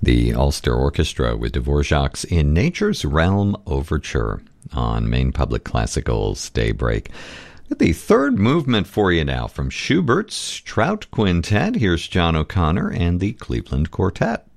The Ulster Orchestra with Dvorak's In Nature's Realm Overture on Maine Public Classical's Daybreak. The third movement for you now from Schubert's Trout Quintet. Here's John O'Connor and the Cleveland Quartet.